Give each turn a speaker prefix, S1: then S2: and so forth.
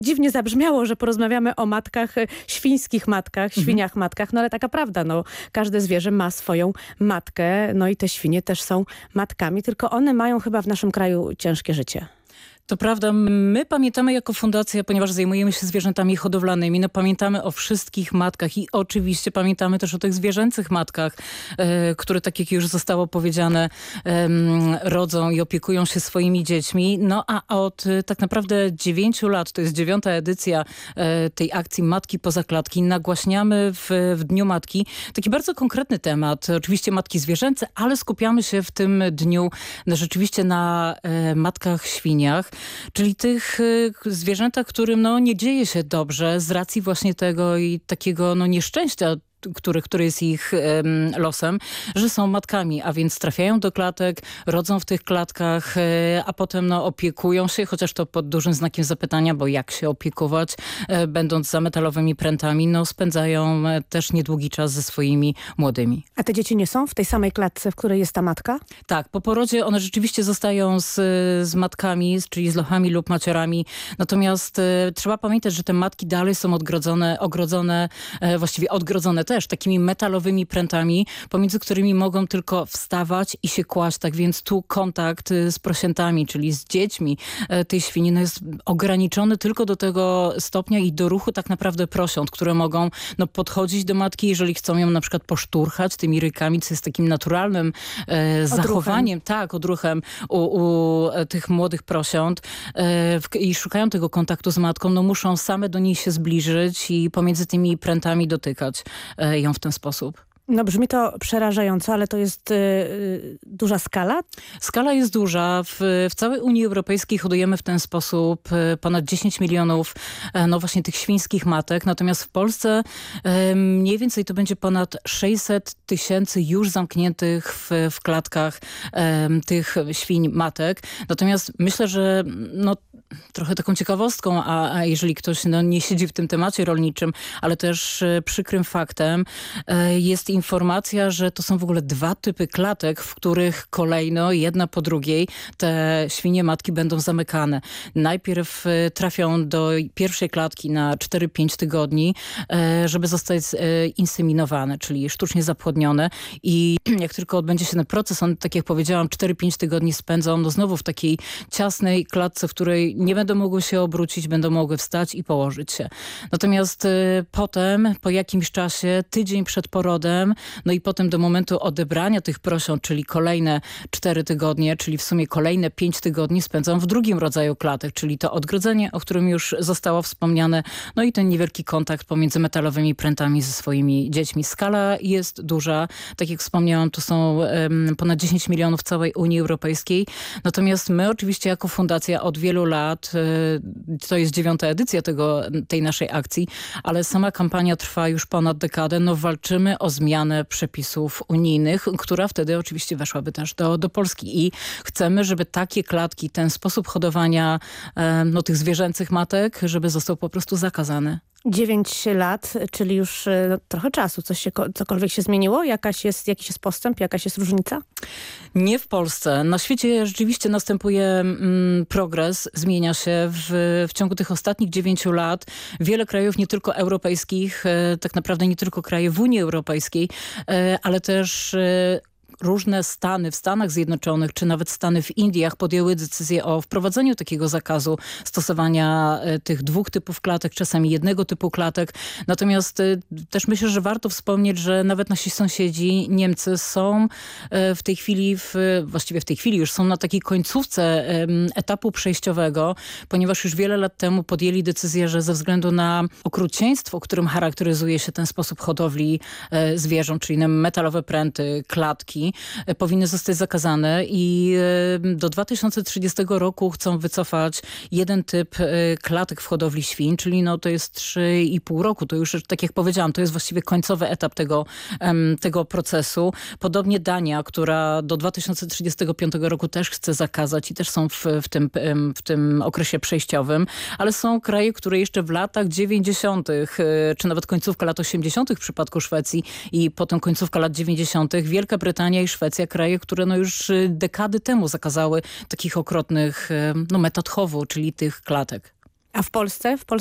S1: Dziwnie zabrzmiało, że porozmawiamy o matkach, świńskich matkach, świniach matkach, no ale taka prawda, no każde zwierzę ma swoją matkę, no i te świnie też są matkami, tylko one mają chyba w naszym kraju ciężkie życie.
S2: To prawda, my pamiętamy jako fundacja, ponieważ zajmujemy się zwierzętami hodowlanymi, no pamiętamy o wszystkich matkach i oczywiście pamiętamy też o tych zwierzęcych matkach, które, tak jak już zostało powiedziane, rodzą i opiekują się swoimi dziećmi. No a od tak naprawdę 9 lat, to jest 9. edycja tej akcji Matki poza klatki, nagłaśniamy w Dniu Matki taki bardzo konkretny temat. Oczywiście matki zwierzęce, ale skupiamy się w tym dniu rzeczywiście na matkach świniach. Czyli tych zwierzętach, którym nie dzieje się dobrze z racji właśnie tego i takiego nieszczęścia, które jest ich losem, że są matkami, a więc trafiają do klatek, rodzą w tych klatkach, a potem opiekują się, chociaż to pod dużym znakiem zapytania, bo jak się opiekować, będąc za metalowymi prętami, spędzają też niedługi czas ze swoimi młodymi.
S1: A te dzieci nie są w tej samej klatce, w której jest ta matka?
S2: Tak, po porodzie one rzeczywiście zostają z matkami, czyli z lochami lub maciorami, natomiast trzeba pamiętać, że te matki dalej są odgrodzone też takimi metalowymi prętami, pomiędzy którymi mogą tylko wstawać i się kłaść. Tak więc tu kontakt z prosiętami, czyli z dziećmi tej świni jest ograniczony tylko do tego stopnia i do ruchu tak naprawdę prosiąt, które mogą podchodzić do matki, jeżeli chcą ją na przykład poszturchać tymi rykami, co jest takim naturalnym zachowaniem, odruchem u tych młodych prosiąt i szukają tego kontaktu z matką, muszą same do niej się zbliżyć i pomiędzy tymi prętami dotykać ją w ten sposób.
S1: Brzmi to przerażająco, ale to jest duża skala?
S2: Skala jest duża. W całej Unii Europejskiej hodujemy w ten sposób ponad 10 milionów właśnie tych świńskich matek. Natomiast w Polsce mniej więcej to będzie ponad 600 tysięcy już zamkniętych w klatkach tych świń matek. Natomiast myślę, że trochę taką ciekawostką, a jeżeli ktoś nie siedzi w tym temacie rolniczym, ale też przykrym faktem jest informacja, że to są w ogóle 2 typy klatek, w których kolejno, jedna po drugiej, te świnie matki będą zamykane. Najpierw trafią do pierwszej klatki na 4-5 tygodni, żeby zostać inseminowane, czyli sztucznie zapłodnione i jak tylko odbędzie się ten proces, on, tak jak powiedziałam, 4-5 tygodni spędzą znowu w takiej ciasnej klatce, w której nie będą mogły się obrócić, będą mogły wstać i położyć się. Natomiast potem, po jakimś czasie, tydzień przed porodem, i potem do momentu odebrania tych prosiąt, czyli kolejne 4 tygodnie, czyli w sumie kolejne 5 tygodni spędzą w drugim rodzaju klatek, czyli to odgrodzenie, o którym już zostało wspomniane, i ten niewielki kontakt pomiędzy metalowymi prętami ze swoimi dziećmi. Skala jest duża. Tak jak wspomniałam, to są ponad 10 milionów w całej Unii Europejskiej. Natomiast my oczywiście jako fundacja od wielu lat, to jest 9. edycja tej naszej akcji, ale sama kampania trwa już ponad dekadę. Walczymy o zmianę przepisów unijnych, która wtedy oczywiście weszłaby też do Polski i chcemy, żeby takie klatki, ten sposób hodowania tych zwierzęcych matek, żeby został po prostu zakazany.
S1: 9 lat, czyli już trochę czasu. Cokolwiek się zmieniło? Jakiś jest postęp? Jakaś jest różnica?
S2: Nie w Polsce. Na świecie rzeczywiście następuje progres, zmienia się w ciągu tych ostatnich 9 lat. Wiele krajów, nie tylko europejskich, tak naprawdę nie tylko kraje w Unii Europejskiej, ale też różne stany w Stanach Zjednoczonych, czy nawet stany w Indiach podjęły decyzję o wprowadzeniu takiego zakazu stosowania tych 2 typów klatek, czasami jednego typu klatek. Natomiast też myślę, że warto wspomnieć, że nawet nasi sąsiedzi Niemcy są w tej chwili, właściwie w tej chwili już są na takiej końcówce etapu przejściowego, ponieważ już wiele lat temu podjęli decyzję, że ze względu na okrucieństwo, którym charakteryzuje się ten sposób hodowli zwierząt, czyli metalowe pręty, klatki, powinny zostać zakazane i do 2030 roku chcą wycofać jeden typ klatek w hodowli świń, czyli to jest 3,5 roku. To już, tak jak powiedziałam, to jest właściwie końcowy etap tego procesu. Podobnie Dania, która do 2035 roku też chce zakazać i też są w tym okresie przejściowym, ale są kraje, które jeszcze w latach 90. czy nawet końcówka lat 80. w przypadku Szwecji i potem końcówka lat 90. Wielka Brytania i Szwecja, kraje, które już dekady temu zakazały takich okropnych metod chowu, czyli tych klatek.
S1: A w Polsce?